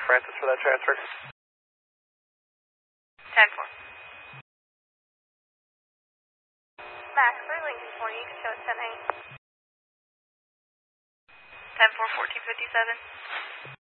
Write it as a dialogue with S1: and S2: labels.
S1: Francis for that transfer.
S2: 10-4. Max for Lincoln 40, you can show it 10-8. 10-4, 1457.